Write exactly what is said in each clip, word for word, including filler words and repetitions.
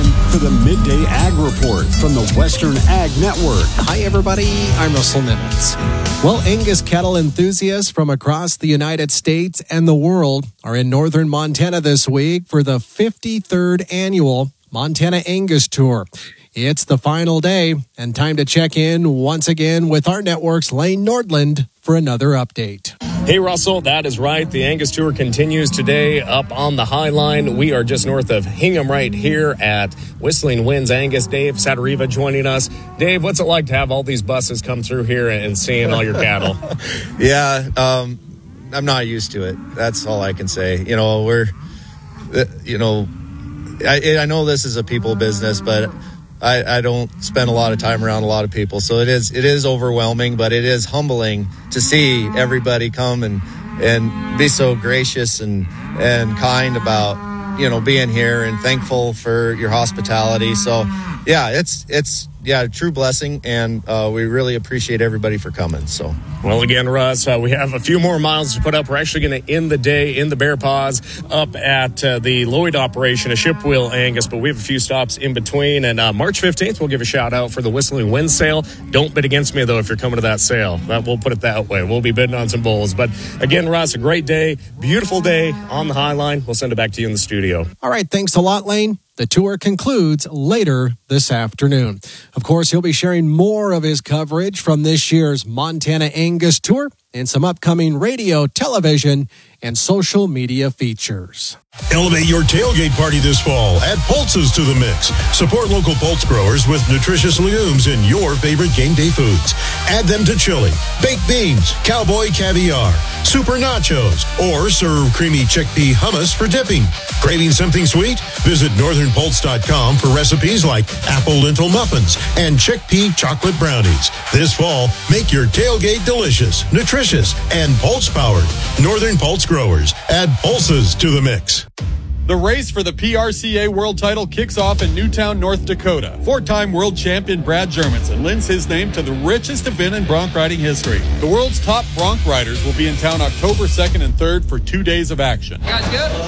for the Midday Ag Report from the Western Ag Network. Hi, everybody. I'm Russell Nimitz. Well, Angus cattle enthusiasts from across the United States and the world are in northern Montana this week for the fifty-third annual Montana Angus Tour. It's the final day and time to check in once again with our network's Lane Nordland for another update. Hey, Russell, that is right. The Angus Tour continues today up on the High Line. We are just north of Hingham right here at Whistling Winds Angus. Dave Satariva joining us. Dave, what's it like to have all these buses come through here and seeing all your cattle? yeah, um, I'm not used to it. That's all I can say. You know, we're, you know, I, I know this is a people business, but I, I don't spend a lot of time around a lot of people, so it is it is overwhelming, but it is humbling to see everybody come and and be so gracious and and kind about, you know, being here, and thankful for your hospitality. So yeah, it's it's yeah, a true blessing, and uh, we really appreciate everybody for coming. So. Well, again, Russ, uh, we have a few more miles to put up. We're actually going to end the day in the Bear Paws up at uh, the Lloyd operation, a Shipwheel Angus, but we have a few stops in between. And uh, March fifteenth, we'll give a shout out for the Whistling Wind sale. Don't bid against me, though, if you're coming to that sale. That, we'll put it that way. We'll be bidding on some bulls. But again, Russ, a great day, beautiful day on the High Line. We'll send it back to you in the studio. All right. Thanks a lot, Lane. The tour concludes later this afternoon. Of course, he'll be sharing more of his coverage from this year's Montana Angus Tour and some upcoming radio, television, and social media features. Elevate your tailgate party this fall. Add pulses to the mix. Support local pulse growers with nutritious legumes in your favorite game day foods. Add them to chili, baked beans, cowboy caviar, super nachos, or serve creamy chickpea hummus for dipping. Craving something sweet? Visit northern pulse dot com for recipes like apple lentil muffins and chickpea chocolate brownies. This fall, make your tailgate delicious, nutritious, and pulse-powered. Northern Pulse Growers. Add pulses to the mix. The race for the P R C A World Title kicks off in Newtown, North Dakota. Four-time world champion Brad Germanson lends his name to the richest event in bronc riding history. The world's top bronc riders will be in town October second and third for two days of action. You guys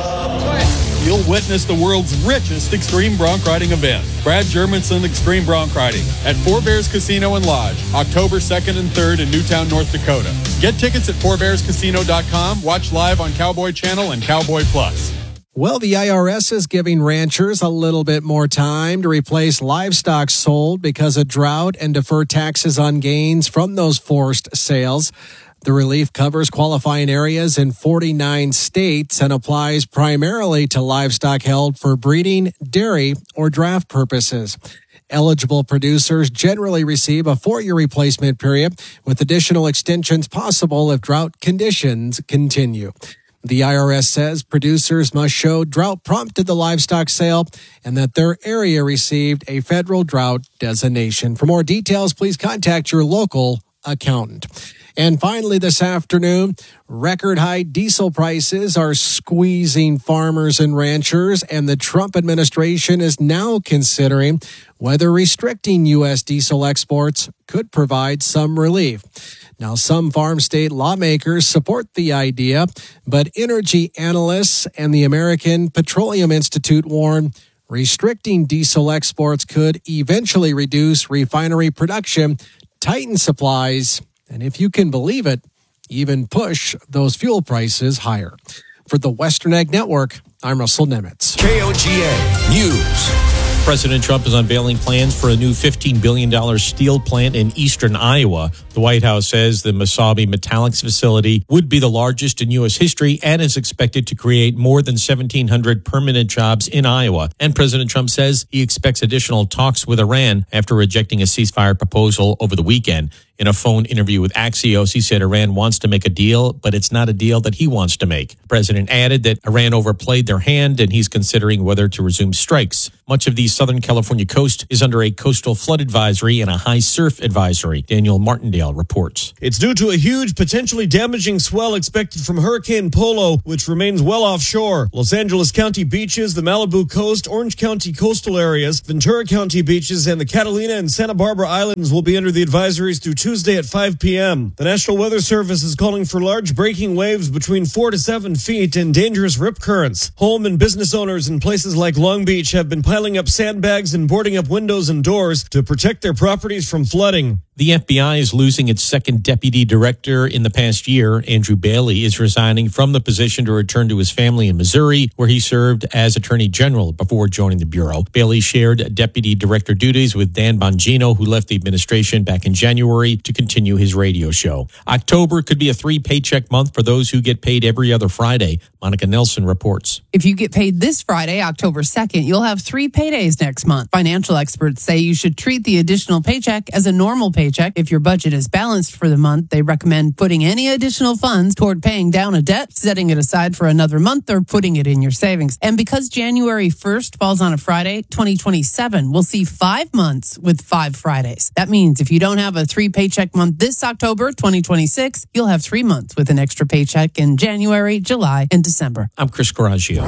good? You'll witness the world's richest extreme bronc riding event, Brad Germanson Extreme Bronc Riding, at Four Bears Casino and Lodge, October second and third in Newtown, North Dakota. Get tickets at four bears casino dot com. Watch live on Cowboy Channel and Cowboy Plus. Well, the I R S is giving ranchers a little bit more time to replace livestock sold because of drought and defer taxes on gains from those forced sales. The relief covers qualifying areas in forty-nine states and applies primarily to livestock held for breeding, dairy, or draft purposes. Eligible producers generally receive a four-year replacement period, with additional extensions possible if drought conditions continue. The I R S says producers must show drought prompted the livestock sale and that their area received a federal drought designation. For more details, please contact your local accountant. And finally, this afternoon, record high diesel prices are squeezing farmers and ranchers, and the Trump administration is now considering whether restricting U S diesel exports could provide some relief. Now, some farm state lawmakers support the idea, but energy analysts and the American Petroleum Institute warn restricting diesel exports could eventually reduce refinery production, tighten supplies, and if you can believe it, even push those fuel prices higher. For the Western Ag Network, I'm Russell Nimitz. K O G A News. President Trump is unveiling plans for a new fifteen billion dollars steel plant in eastern Iowa. The White House says the Mesabi Metallics facility would be the largest in U S history and is expected to create more than seventeen hundred permanent jobs in Iowa. And President Trump says he expects additional talks with Iran after rejecting a ceasefire proposal over the weekend. In a phone interview with Axios, he said Iran wants to make a deal, but it's not a deal that he wants to make. The president added that Iran overplayed their hand and he's considering whether to resume strikes. Much of the Southern California coast is under a coastal flood advisory and a high surf advisory. Daniel Martindale reports. It's due to a huge, potentially damaging swell expected from Hurricane Polo, which remains well offshore. Los Angeles County beaches, the Malibu coast, Orange County coastal areas, Ventura County beaches, and the Catalina and Santa Barbara Islands will be under the advisories through Tuesday. Tuesday at five p.m. The National Weather Service is calling for large breaking waves between four to seven feet and dangerous rip currents. Home and business owners in places like Long Beach have been piling up sandbags and boarding up windows and doors to protect their properties from flooding. The F B I is losing its second deputy director in the past year. Andrew Bailey is resigning from the position to return to his family in Missouri, where he served as Attorney General before joining the Bureau. Bailey shared deputy director duties with Dan Bongino, who left the administration back in January to continue his radio show. October could be a three-paycheck month for those who get paid every other Friday. Monica Nelson reports. If you get paid this Friday, October second, you'll have three paydays next month. Financial experts say you should treat the additional paycheck as a normal paycheck. If your budget is balanced for the month, they recommend putting any additional funds toward paying down a debt, setting it aside for another month, or putting it in your savings. And because January first falls on a Friday, twenty twenty-seven will see five months with five Fridays. That means if you don't have a three paycheck month this October, twenty twenty-six, you'll have three months with an extra paycheck in January, July, and December. I'm Chris Coraggio.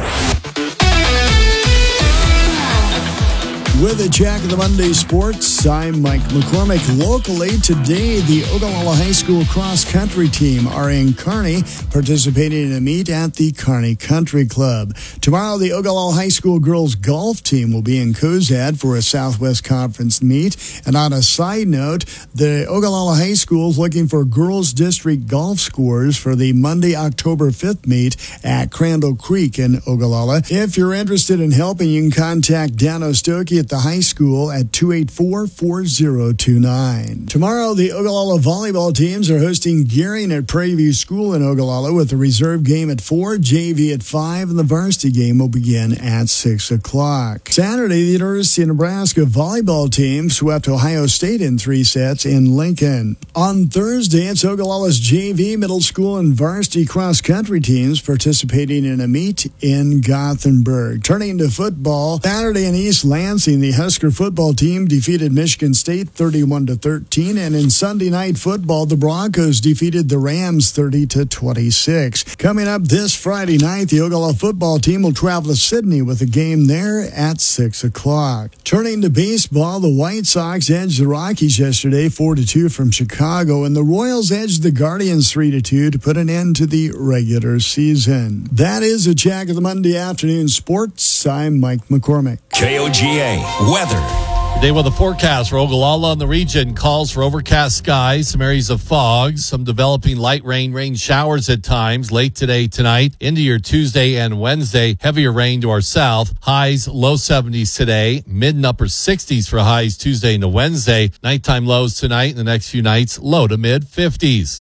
With a check of the Monday Sports, I'm Mike McCormick. Locally today, the Ogallala High School cross-country team are in Kearney, participating in a meet at the Kearney Country Club. Tomorrow, the Ogallala High School girls golf team will be in Cozad for a Southwest Conference meet. And on a side note, the Ogallala High School is looking for girls district golf scores for the Monday, October fifth meet at Crandall Creek in Ogallala. If you're interested in helping, you can contact Dan Ostoki at the high school at two eight four, four zero two nine. Tomorrow, the Ogallala volleyball teams are hosting Gearing at Prairie View School in Ogallala with a reserve game at four, J V at five, and the varsity game will begin at six o'clock. Saturday, the University of Nebraska volleyball team swept Ohio State in three sets in Lincoln. On Thursday, it's Ogallala's J V, middle school, and varsity cross-country teams participating in a meet in Gothenburg. Turning to football, Saturday in East Lansing, the Husker football team defeated Michigan State thirty-one to thirteen, and in Sunday night football, the Broncos defeated the Rams thirty to twenty-six. Coming up this Friday night, the Ogallala football team will travel to Sydney with a game there at six o'clock. Turning to baseball, the White Sox edged the Rockies yesterday four to two from Chicago, and the Royals edged the Guardians three to two to put an end to the regular season. That is a check of the Monday afternoon sports. I'm Mike McCormick. K O G A weather. Today with the forecast for Ogallala and the region calls for overcast skies, some areas of fog, some developing light rain, rain showers at times late today, tonight, into your Tuesday and Wednesday. Heavier rain to our south. Highs low seventies today, mid and upper sixties for highs Tuesday into Wednesday. Nighttime lows tonight and the next few nights low to mid fifties.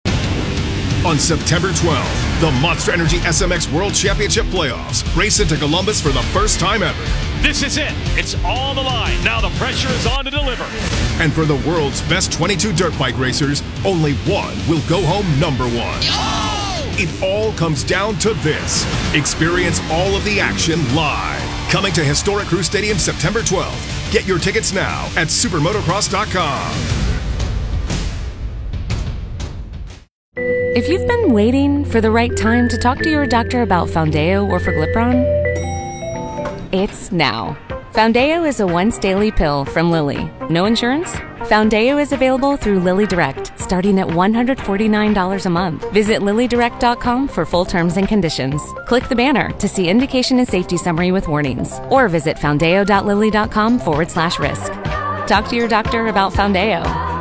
On September twelfth, the Monster Energy S M X World Championship Playoffs race into Columbus for the first time ever. This is it. It's all the line. Now the pressure is on to deliver. And for the world's best twenty-two dirt bike racers, only one will go home number one. Oh! It all comes down to this. Experience all of the action live. Coming to historic Crew Stadium September twelfth. Get your tickets now at supermotocross dot com. If you've been waiting for the right time to talk to your doctor about Foundeo or Forglipron, it's now. Foundeo is a once-daily pill from Lilly. No insurance? Foundeo is available through Lilly Direct, starting at one hundred forty-nine dollars a month. Visit lilly direct dot com for full terms and conditions. Click the banner to see indication and safety summary with warnings, or visit foundeo dot lilly dot com forward slash risk. Talk to your doctor about Foundeo.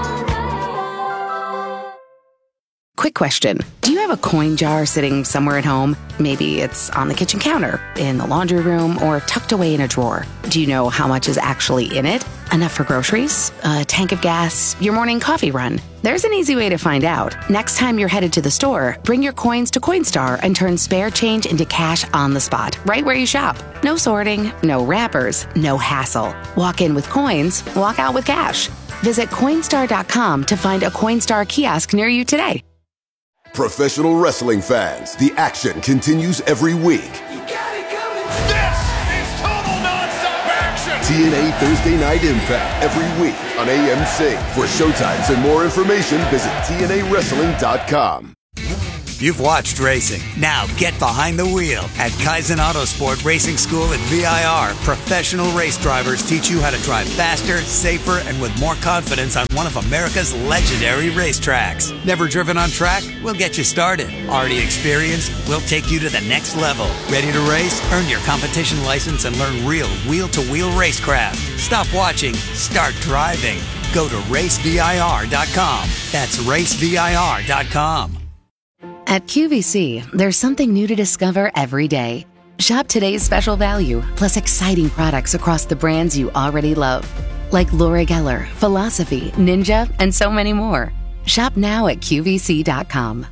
Quick question. Do you have a coin jar sitting somewhere at home? Maybe it's on the kitchen counter, in the laundry room, or tucked away in a drawer. Do you know how much is actually in it? Enough for groceries? A tank of gas? Your morning coffee run? There's an easy way to find out. Next time you're headed to the store, bring your coins to Coinstar and turn spare change into cash on the spot, right where you shop. No sorting, no wrappers, no hassle. Walk in with coins, walk out with cash. Visit Coinstar dot com to find a Coinstar kiosk near you today. Professional wrestling fans, the action continues every week. You got it coming. This is total nonstop action. T N A Thursday Night Impact every week on A M C. For showtimes and more information, visit T N A wrestling dot com. You've watched racing. Now get behind the wheel. At Kaizen Autosport Racing School at V I R, professional race drivers teach you how to drive faster, safer, and with more confidence on one of America's legendary racetracks. Never driven on track? We'll get you started. Already experienced? We'll take you to the next level. Ready to race? Earn your competition license and learn real wheel-to-wheel racecraft. Stop watching. Start driving. Go to race V I R dot com. That's race V I R dot com. At Q V C, there's something new to discover every day. Shop today's special value, plus exciting products across the brands you already love. Like Laura Geller, Philosophy, Ninja, and so many more. Shop now at Q V C dot com.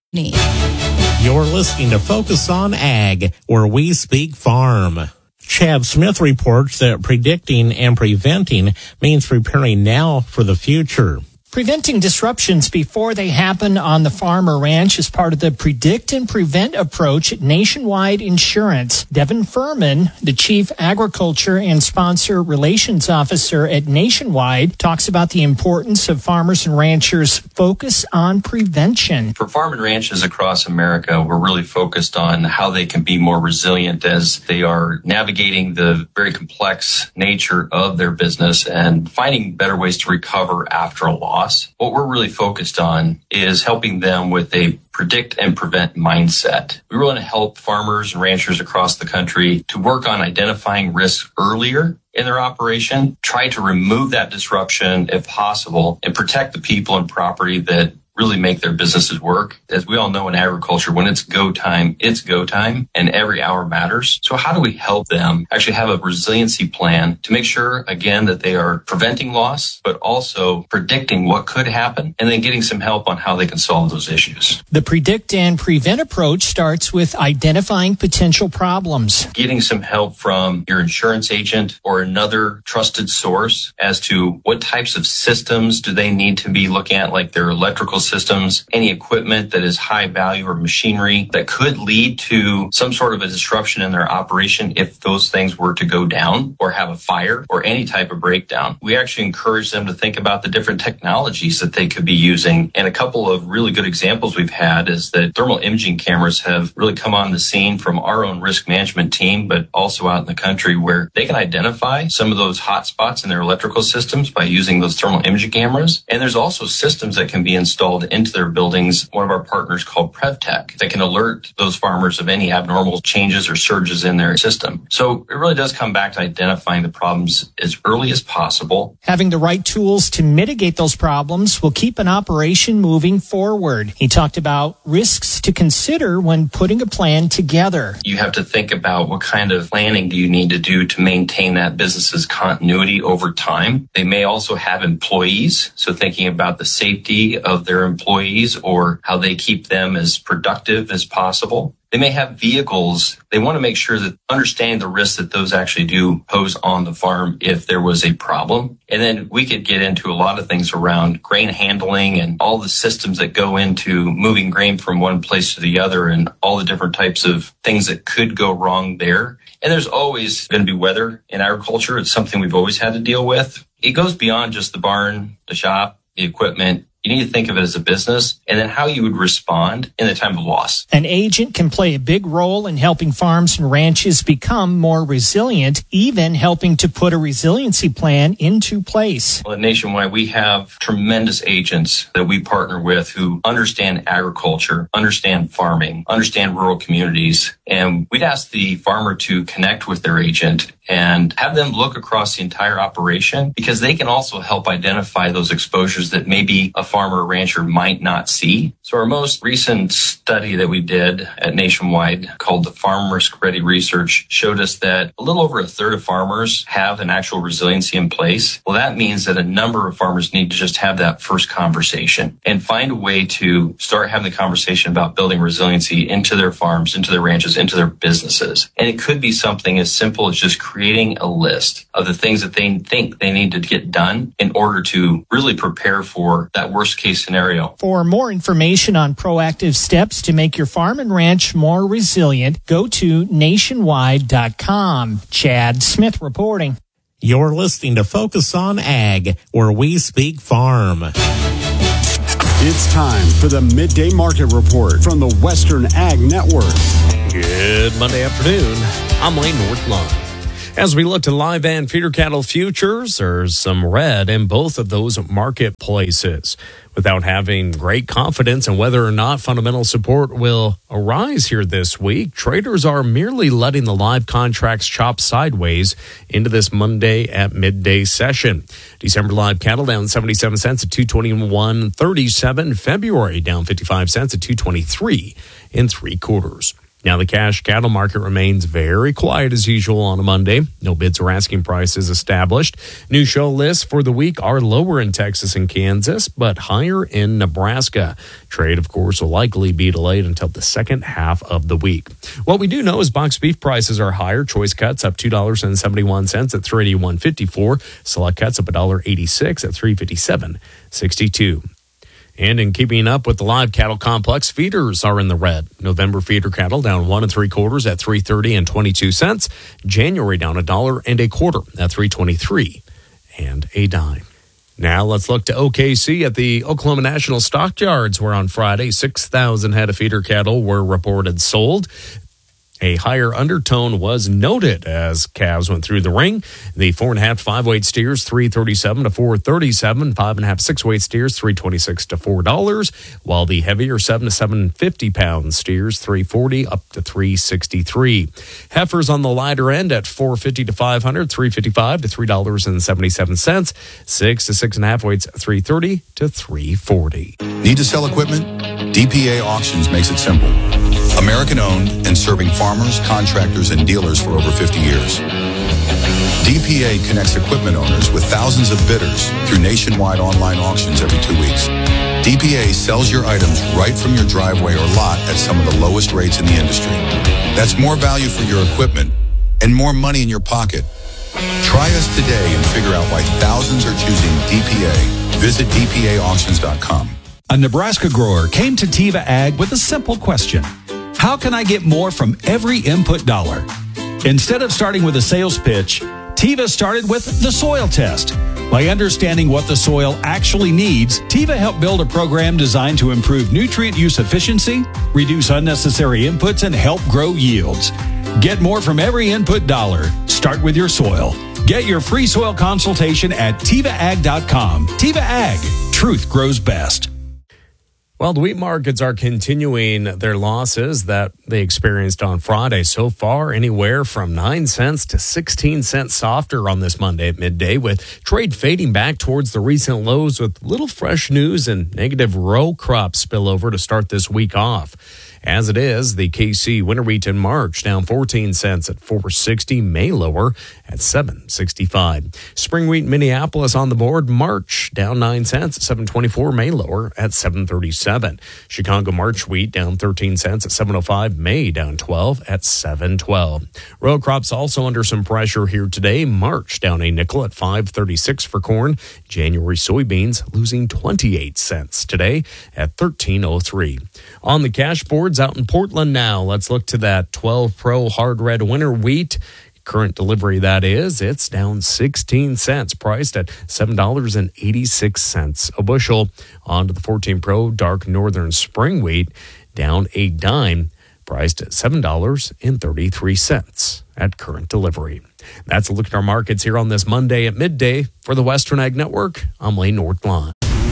You're listening to Focus on Ag, where we speak farm. Chad Smith reports that predicting and preventing means preparing now for the future. Preventing disruptions before they happen on the farm or ranch is part of the Predict and Prevent approach at Nationwide Insurance. Devin Furman, the Chief Agriculture and Sponsor Relations Officer at Nationwide, talks about the importance of farmers and ranchers' focus on prevention. For farm and ranches across America, we're really focused on how they can be more resilient as they are navigating the very complex nature of their business and finding better ways to recover after a loss. What we're really focused on is helping them with a predict and prevent mindset. We want to help farmers and ranchers across the country to work on identifying risks earlier in their operation, try to remove that disruption if possible, and protect the people and property that really make their businesses work. As we all know in agriculture, when it's go time, it's go time, and every hour matters. So how do we help them actually have a resiliency plan to make sure, again, that they are preventing loss, but also predicting what could happen, and then getting some help on how they can solve those issues? The Predict and Prevent approach starts with identifying potential problems. Getting some help from your insurance agent or another trusted source as to what types of systems do they need to be looking at, like their electrical systems, any equipment that is high value or machinery that could lead to some sort of a disruption in their operation if those things were to go down or have a fire or any type of breakdown. We actually encourage them to think about the different technologies that they could be using. And a couple of really good examples we've had is that thermal imaging cameras have really come on the scene from our own risk management team, but also out in the country, where they can identify some of those hot spots in their electrical systems by using those thermal imaging cameras. And there's also systems that can be installed into their buildings, one of our partners called PrevTech, that can alert those farmers of any abnormal changes or surges in their system. So it really does come back to identifying the problems as early as possible. Having the right tools to mitigate those problems will keep an operation moving forward. He talked about risks to consider when putting a plan together. You have to think about what kind of planning do you need to do to maintain that business's continuity over time. They may also have employees, so thinking about the safety of their employees or how they keep them as productive as possible. They may have vehicles. They want to make sure that understanding the risks that those actually do pose on the farm if there was a problem. And then we could get into a lot of things around grain handling and all the systems that go into moving grain from one place to the other and all the different types of things that could go wrong there. And there's always going to be weather in agriculture. It's something we've always had to deal with. It goes beyond just the barn, the shop, the equipment. You need to think of it as a business and then how you would respond in the time of loss. An agent can play a big role in helping farms and ranches become more resilient, even helping to put a resiliency plan into place. Well, at Nationwide, we have tremendous agents that we partner with who understand agriculture, understand farming, understand rural communities. And we'd ask the farmer to connect with their agent and have them look across the entire operation, because they can also help identify those exposures that maybe a farmer or rancher might not see. So our most recent study that we did at Nationwide, called the Farm Risk Ready Research, showed us that a little over a third of farmers have an actual resiliency in place. Well, that means that a number of farmers need to just have that first conversation and find a way to start having the conversation about building resiliency into their farms, into their ranches, into their businesses. And it could be something as simple as just creating a list of the things that they think they need to get done in order to really prepare for that worst case scenario. For more information on proactive steps to make your farm and ranch more resilient, go to nationwide dot com. Chad Smith reporting. You're listening to Focus on Ag, where we speak farm. It's time for the Midday Market Report from the Western Ag Network. Good Monday afternoon. I'm Lane Northlund. As we look to live and feeder cattle futures, there's some red in both of those marketplaces. Without having great confidence in whether or not fundamental support will arise here this week, traders are merely letting the live contracts chop sideways into this Monday at midday session. December live cattle down seventy-seven cents at two twenty-one thirty-seven. February down fifty-five cents at two twenty-three and three quarters. Now, the cash cattle market remains very quiet as usual on a Monday. No bids or asking prices established. New show lists for the week are lower in Texas and Kansas, but higher in Nebraska. Trade, of course, will likely be delayed until the second half of the week. What we do know is box beef prices are higher. Choice cuts up two dollars and seventy-one cents at three eighty-one fifty-four. Select cuts up one dollar eighty-six at three fifty-seven sixty-two. And in keeping up with the live cattle complex, feeders are in the red. November feeder cattle down one and three quarters at three thirty and twenty-two cents. January down a dollar and a quarter at three twenty-three and a dime. Now let's look to O K C at the Oklahoma National Stockyards, where on Friday six thousand head of feeder cattle were reported sold. A higher undertone was noted as calves went through the ring. The four and a half to five weight steers, three thirty-seven to four thirty-seven. Five and a half six weight steers, three twenty-six to four dollars. While the heavier seven to seven fifty pound steers, three forty up to three sixty-three. Heifers on the lighter end at four fifty to five hundred, three fifty-five to three dollars and seventy-seven cents. Six to six and a half weights, three thirty to three forty. Need to sell equipment? D P A Auctions makes it simple. American owned and serving farmers, contractors, and dealers for over fifty years. D P A connects equipment owners with thousands of bidders through nationwide online auctions every two weeks. D P A sells your items right from your driveway or lot at some of the lowest rates in the industry. That's more value for your equipment and more money in your pocket. Try us today and figure out why thousands are choosing D P A. Visit D P A auctions dot com. A Nebraska grower came to Teva Ag with a simple question. How can I get more from every input dollar? Instead of starting with a sales pitch, Teva started with the soil test. By understanding what the soil actually needs, Teva helped build a program designed to improve nutrient use efficiency, reduce unnecessary inputs, and help grow yields. Get more from every input dollar. Start with your soil. Get your free soil consultation at Teva Ag dot com. Teva Ag. Truth grows best. Well, the wheat markets are continuing their losses that they experienced on Friday. So far, anywhere from nine cents to sixteen cents softer on this Monday at midday, with trade fading back towards the recent lows with little fresh news and negative row crop spillover to start this week off. As it is, the K C winter wheat in March down fourteen cents at four sixty, May lower at seven sixty-five. Spring wheat Minneapolis on the board, March down nine cents at seven twenty-four, May lower at seven thirty-seven. Chicago March wheat down thirteen cents at seven oh five, May down twelve at seven twelve. Row crops also under some pressure here today. March down a nickel at five thirty-six for corn. January soybeans losing twenty-eight cents today at thirteen oh three. On the cash boards out in Portland now, let's look to that twelve Pro hard red winter wheat. Current delivery, that is, it's down sixteen cents, priced at seven dollars and eighty-six cents a bushel. On to the fourteen Pro dark northern spring wheat, down a dime, priced at seven dollars and thirty-three cents at current delivery. That's a look at our markets here on this Monday at midday. For the Western Ag Network, I'm Lane Northlund.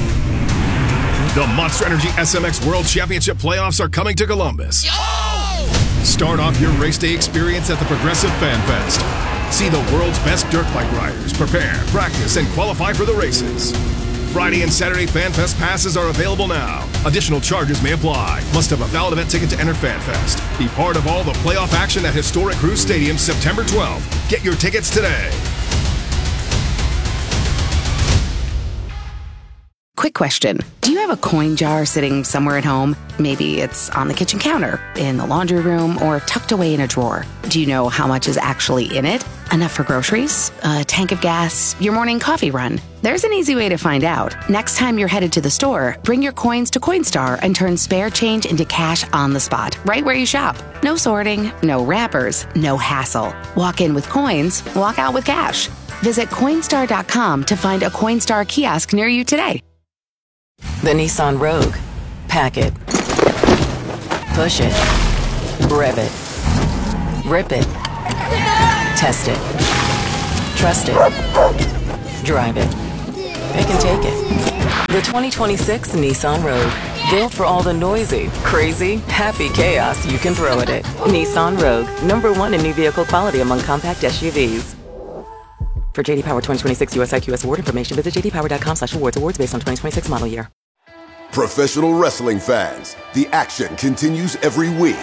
The Monster Energy S M X World Championship playoffs are coming to Columbus. Yo! Start off your race day experience at the Progressive Fan Fest. See the world's best dirt bike riders prepare, practice, and qualify for the races. Friday and Saturday Fan Fest passes are available now. Additional charges may apply. Must have a valid event ticket to enter Fan Fest. Be part of all the playoff action at historic Crews Stadium September twelfth. Get your tickets today. Quick question. Do you have a coin jar sitting somewhere at home? Maybe it's on the kitchen counter, in the laundry room, or tucked away in a drawer. Do you know how much is actually in it? Enough for groceries? A tank of gas? Your morning coffee run? There's an easy way to find out. Next time you're headed to the store, bring your coins to Coinstar and turn spare change into cash on the spot, right where you shop. No sorting, no wrappers, no hassle. Walk in with coins, walk out with cash. Visit Coinstar dot com to find a Coinstar kiosk near you today. The Nissan Rogue. Pack it. Push it. Rev it. Rip it. Test it. Trust it. Drive it. It can take it. The twenty twenty-six Nissan Rogue. Built for all the noisy, crazy, happy chaos you can throw at it. Nissan Rogue. Number one in new vehicle quality among compact S U Vs. For J D Power twenty twenty-six U S I Q S award information, visit j d power dot com slash awards. Awards based on twenty twenty-six model year. Professional wrestling fans, the action continues every week.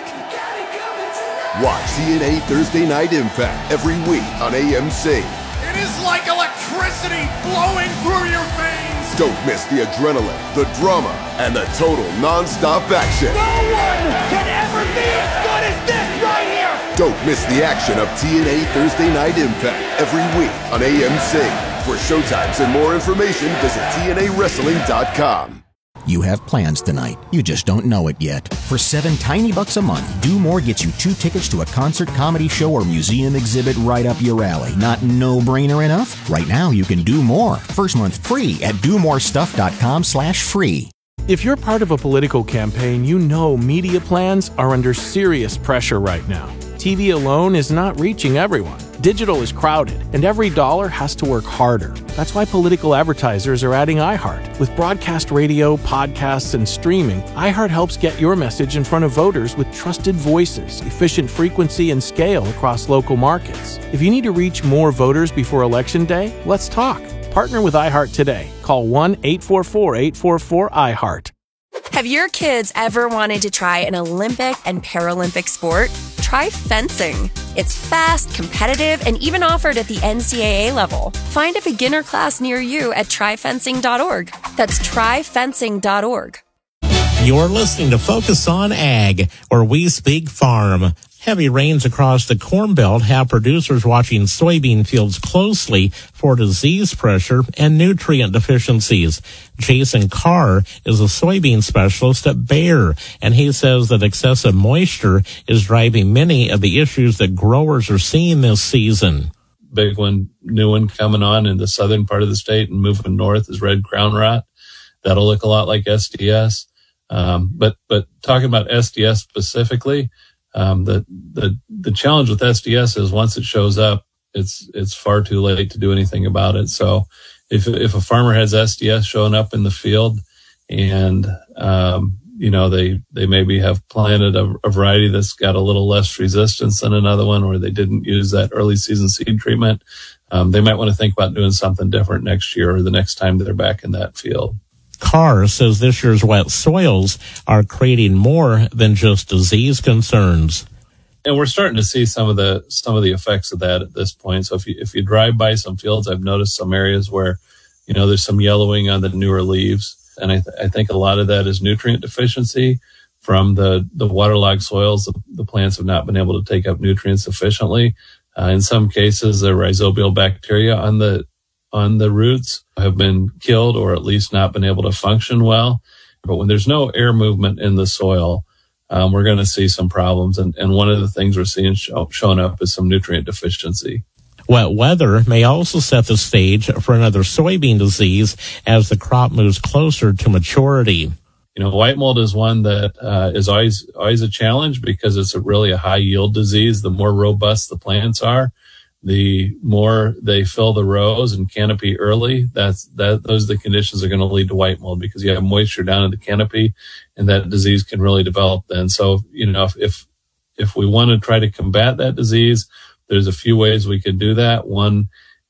Watch T N A Thursday Night Impact every week on A M C. It is like electricity flowing through your veins. Don't miss the adrenaline, the drama, and the total non-stop action. No one can ever be as good as this right here. Don't miss the action of T N A Thursday Night Impact every week on A M C. For showtimes and more information, visit T N A wrestling dot com. You have plans tonight. You just don't know it yet. For seven tiny bucks a month, Do More gets you two tickets to a concert, comedy show, or museum exhibit right up your alley. Not no-brainer enough? Right now, you can do more. First month free at do more stuff dot com slash free. If you're part of a political campaign, you know media plans are under serious pressure right now. T V alone is not reaching everyone. Digital is crowded, and every dollar has to work harder. That's why political advertisers are adding iHeart. With broadcast radio, podcasts, and streaming, iHeart helps get your message in front of voters with trusted voices, efficient frequency, and scale across local markets. If you need to reach more voters before Election Day, let's talk. Partner with iHeart today. Call one eight four four, eight four four, I heart. Have your kids ever wanted to try an Olympic and Paralympic sport? Try fencing. It's fast, competitive, and even offered at the N C double A level. Find a beginner class near you at try fencing dot org. That's try fencing dot org. You're listening to Focus on Ag, where we speak farm. Heavy rains across the Corn Belt have producers watching soybean fields closely for disease pressure and nutrient deficiencies. Jason Carr is a soybean specialist at Bayer, and he says that excessive moisture is driving many of the issues that growers are seeing this season. Big one, new one coming on in the southern part of the state and moving north is red crown rot. That'll look a lot like S D S. Um, but, but talking about S D S specifically, Um, the, the, the challenge with S D S is once it shows up, it's, it's far too late to do anything about it. So if, if a farmer has S D S showing up in the field and, um, you know, they, they maybe have planted a, a variety that's got a little less resistance than another one, or they didn't use that early season seed treatment, um, they might want to think about doing something different next year or the next time that they're back in that field. Carr says this year's wet soils are creating more than just disease concerns. And we're starting to see some of the some of the effects of that at this point. So if you if you drive by some fields, I've noticed some areas where, you know, there's some yellowing on the newer leaves. And I, th- I think a lot of that is nutrient deficiency from the, the waterlogged soils. The, the plants have not been able to take up nutrients sufficiently. Uh, in some cases, the rhizobial bacteria on the on the roots have been killed or at least not been able to function well. But when there's no air movement in the soil, um, we're going to see some problems. And, and one of the things we're seeing show, showing up is some nutrient deficiency. Wet weather may also set the stage for another soybean disease as the crop moves closer to maturity. You know, white mold is one that uh, is always always a challenge because it's a really a high yield disease. The more robust the plants are, the more they fill the rows and canopy early. That's that. Those are the conditions that are going to lead to white mold because you have moisture down in the canopy, and that disease can really develop then. So, you know, if if, if we want to try to combat that disease, there's a few ways we can do that. One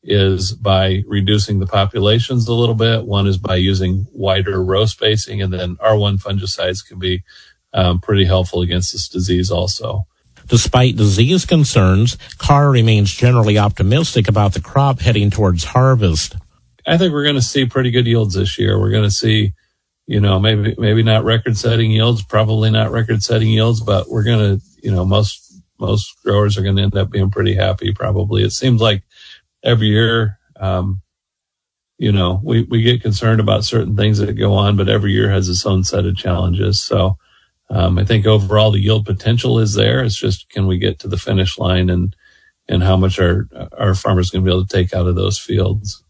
is by reducing the populations a little bit. One is by using wider row spacing, and then R one fungicides can be um, pretty helpful against this disease also. Despite disease concerns, Carr remains generally optimistic about the crop heading towards harvest. I think we're going to see pretty good yields this year. We're going to see, you know, maybe maybe not record-setting yields, probably not record-setting yields, but we're going to, you know, most most growers are going to end up being pretty happy probably. It seems like every year, um, you know, we, we get concerned about certain things that go on, but every year has its own set of challenges. So Um, I think overall the yield potential is there. It's just, can we get to the finish line and, and how much our, our farmers going to be able to take out of those fields?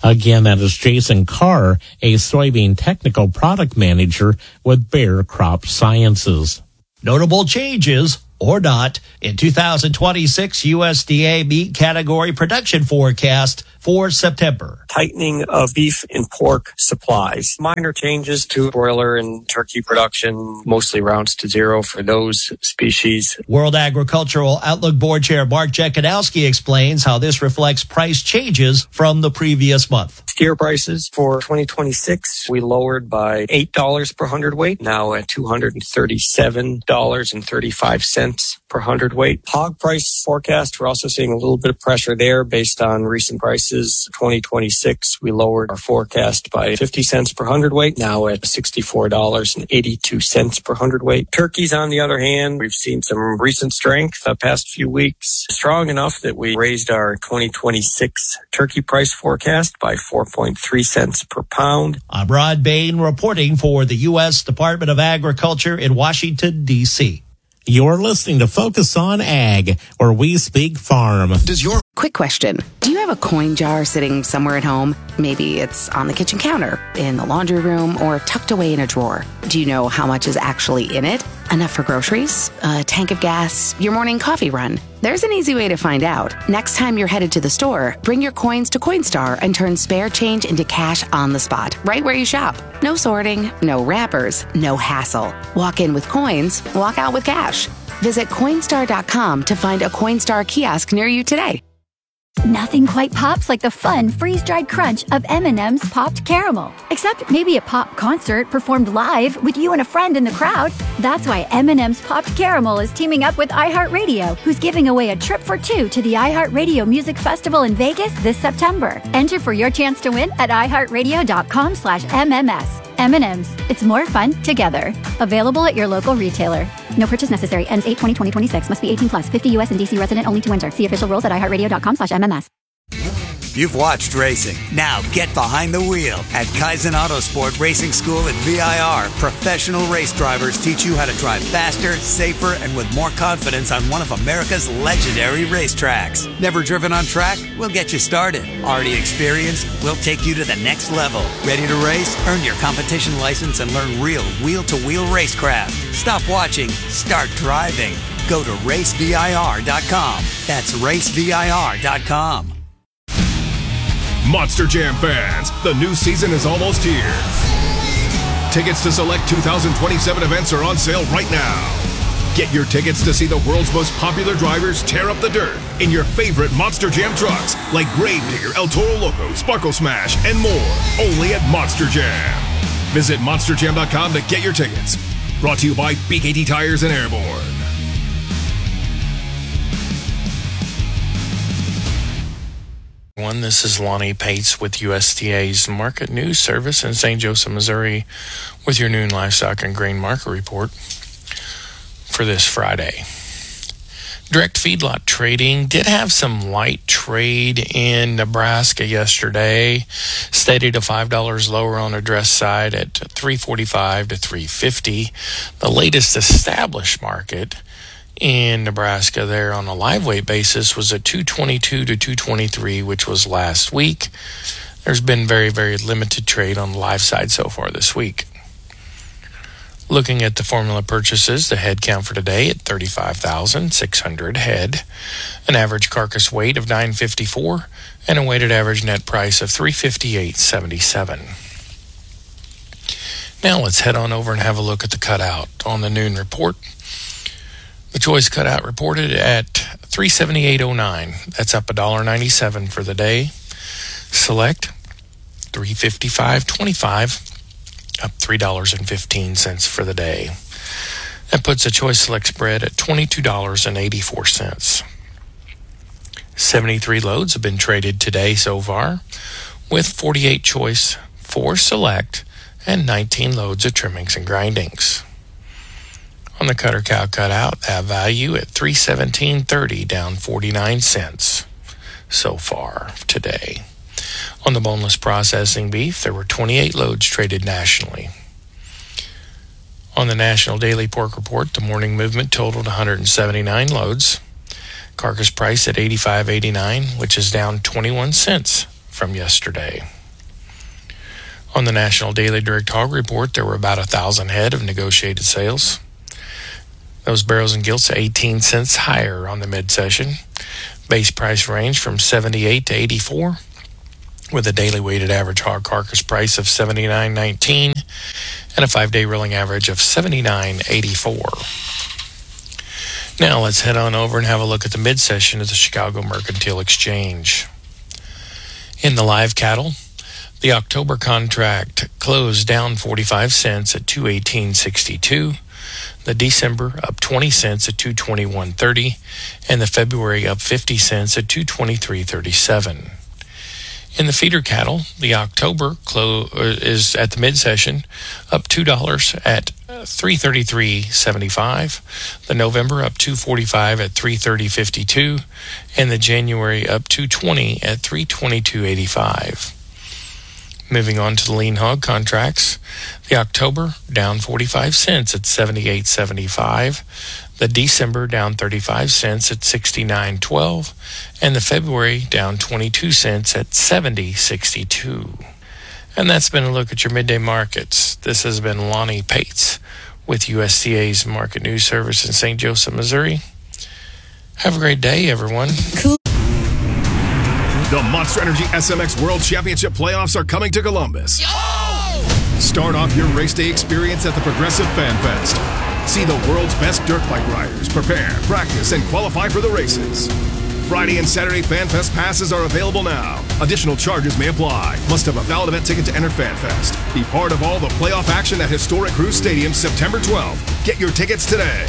Again, that is Jason Carr, a soybean technical product manager with Bayer Crop Sciences. Notable changes or not in two thousand twenty-six U S D A meat category production forecast for September. Tightening of beef and pork supplies. Minor changes to broiler and turkey production, mostly rounds to zero for those species. World Agricultural Outlook Board Chair Mark Jekanowski explains how this reflects price changes from the previous month. Steer prices for twenty twenty-six, we lowered by eight dollars per hundredweight, now at two hundred thirty-seven dollars and thirty-five cents per hundredweight. Hog price forecast, we're also seeing a little bit of pressure there based on recent prices. twenty twenty-six, we lowered our forecast by fifty cents per hundredweight, now at sixty-four dollars and eighty-two cents per hundredweight. Turkeys, on the other hand, we've seen some recent strength the past few weeks, strong enough that we raised our twenty twenty-six turkey price forecast by four point three cents per pound. I'm Rod Bain reporting for the U S Department of Agriculture in Washington, D C You're listening to Focus on Ag, where we speak farm. Does your Quick question. Do you have a coin jar sitting somewhere at home? Maybe it's on the kitchen counter, in the laundry room, or tucked away in a drawer. Do you know how much is actually in it? Enough for groceries, a tank of gas, your morning coffee run? There's an easy way to find out. Next time you're headed to the store, bring your coins to Coinstar and turn spare change into cash on the spot, right where you shop. No sorting, no wrappers, no hassle. Walk in with coins, walk out with cash. Visit Coinstar dot com to find a Coinstar kiosk near you today. Nothing quite pops like the fun freeze-dried crunch of M and M's Popped Caramel. Except maybe a pop concert performed live with you and a friend in the crowd. That's why M and M's Popped Caramel is teaming up with iHeartRadio, who's giving away a trip for two to the iHeartRadio Music Festival in Vegas this September. Enter for your chance to win at iHeartRadio dot com slash M M S. M and M's. It's more fun together. Available at your local retailer. No purchase necessary. Ends eight twenty twenty twenty-six. Must be eighteen plus. fifty U S and D C resident only to enter. See official rules at iHeartRadio dot com slash M M S. You've watched racing. Now get behind the wheel. At Kaizen Autosport Racing School at V I R, professional race drivers teach you how to drive faster, safer, and with more confidence on one of America's legendary racetracks. Never driven on track? We'll get you started. Already experienced? We'll take you to the next level. Ready to race? Earn your competition license and learn real wheel-to-wheel racecraft. Stop watching. Start driving. Go to race V I R dot com. That's race V I R dot com. Monster Jam fans, the new season is almost here. Tickets to select two thousand twenty-seven events are on sale right now. Get your tickets to see the world's most popular drivers tear up the dirt in your favorite Monster Jam trucks like Grave Digger, El Toro Loco, Sparkle Smash, and more. Only at Monster Jam. Visit monster jam dot com to get your tickets. Brought to you by B K T Tires and Airborne. One, this is Lonnie Pates with U S D A's Market News Service in Saint Joseph, Missouri, with your noon livestock and grain market report for this Friday. Direct feedlot trading did have some light trade in Nebraska yesterday, steady to five dollars lower on the dress side at three forty-five to three fifty. The latest established market in Nebraska there on a live weight basis was at two twenty-two to two twenty-three, which was last week. There's been very, very limited trade on the live side so far this week. Looking at the formula purchases, the head count for today at thirty-five thousand six hundred head, an average carcass weight of nine fifty-four, and a weighted average net price of three fifty-eight seventy-seven. Now let's head on over and have a look at the cutout on the noon report. The choice cutout reported at three seventy-eight oh nine. That's up one dollar ninety-seven for the day. Select three fifty-five twenty-five, up three dollars and fifteen cents for the day. That puts a choice select spread at twenty-two dollars and eighty-four cents. seventy-three loads have been traded today so far, with forty-eight choice, four select, and nineteen loads of trimmings and grindings. On the cutter cow cutout, that value at three seventeen thirty, down forty-nine cents so far today. On the boneless processing beef, there were twenty-eight loads traded nationally. On the National Daily Pork Report, the morning movement totaled one hundred seventy-nine loads. Carcass price at eighty-five eighty-nine, which is down twenty-one cents from yesterday. On the National Daily Direct Hog Report, there were about one thousand head of negotiated sales. Those barrels and gilts eighteen cents higher on the mid-session. Base price range from seventy-eight to eighty-four, with a daily weighted average hog carcass price of seventy-nine nineteen and a five-day rolling average of seventy-nine eighty-four. Now let's head on over and have a look at the mid-session of the Chicago Mercantile Exchange. In the live cattle, the October contract closed down forty-five cents at two eighteen sixty-two. The December up twenty cents at two twenty-one thirty, and the February up fifty cents at two twenty-three thirty-seven. In the feeder cattle, the October close is at the mid-session up two dollars at three thirty-three seventy-five. The November up two forty-five at three thirty fifty-two, and the January up two twenty at three twenty-two eighty-five. Moving on to the lean hog contracts, the October down forty-five cents at seventy-eight seventy-five, the December down thirty-five cents at sixty-nine twelve, and the February down twenty-two cents at seventy sixty-two. And that's been a look at your midday markets. This has been Lonnie Pates with U S D A's Market News Service in Saint Joseph, Missouri. Have a great day, everyone. Cool. The Monster Energy S M X World Championship playoffs are coming to Columbus. Yo! Start off your race day experience at the Progressive Fan Fest. See the world's best dirt bike riders prepare, practice, and qualify for the races. Friday and Saturday Fan Fest passes are available now. Additional charges may apply. Must have a valid event ticket to enter Fan Fest. Be part of all the playoff action at historic Cruz Stadium September twelfth. Get your tickets today.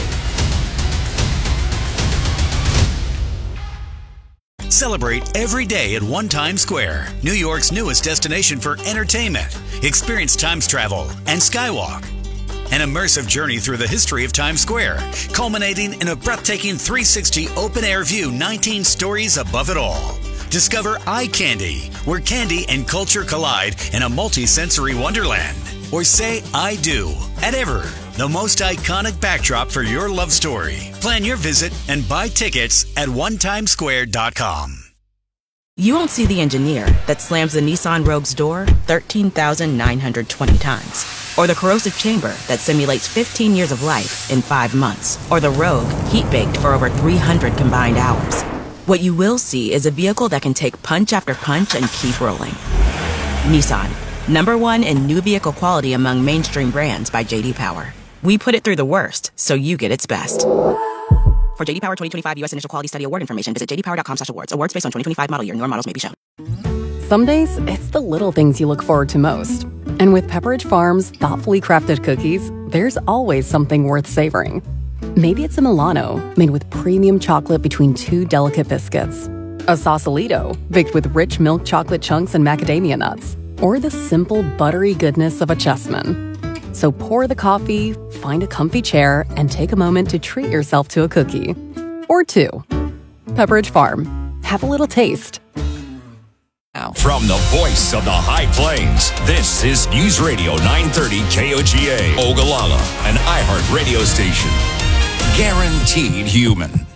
Celebrate every day at One Times Square, New York's newest destination for entertainment. Experience Times Travel and Skywalk. An immersive journey through the history of Times Square, culminating in a breathtaking three sixty open-air view nineteen stories above it all. Discover Eye Candy, where candy and culture collide in a multi-sensory wonderland. Or say I do at Ever, the most iconic backdrop for your love story. Plan your visit and buy tickets at one times square dot com. You won't see the engineer that slams the Nissan Rogue's door thirteen thousand nine hundred twenty times. Or the corrosive chamber that simulates fifteen years of life in five months. Or the Rogue heat-baked for over three hundred combined hours. What you will see is a vehicle that can take punch after punch and keep rolling. Nissan, number one in new vehicle quality among mainstream brands by J D Power. We put it through the worst, so you get its best. For J D Power twenty twenty-five U S Initial Quality Study Award information, visit j d power dot com slash awards. Awards based on twenty twenty-five model year. Newer models may be shown. Some days, it's the little things you look forward to most. And with Pepperidge Farm's thoughtfully crafted cookies, there's always something worth savoring. Maybe it's a Milano, made with premium chocolate between two delicate biscuits. A Sausalito, baked with rich milk chocolate chunks and macadamia nuts. Or the simple, buttery goodness of a Chessman. So pour the coffee, find a comfy chair, and take a moment to treat yourself to a cookie. Or two. Pepperidge Farm. Have a little taste. From the voice of the High Plains, this is News Radio nine thirty K O G A, Ogallala, an iHeart radio station. Guaranteed human.